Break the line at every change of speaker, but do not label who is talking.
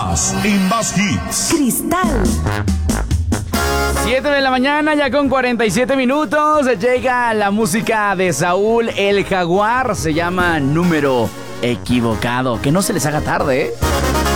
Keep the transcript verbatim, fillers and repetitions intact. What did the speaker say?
más en Más Hits.
Cristal.
siete de la mañana, ya con cuarenta y siete minutos. Llega la música de Saúl el Jaguar. Se llama Número Equivocado. Que no se les haga tarde, ¿eh?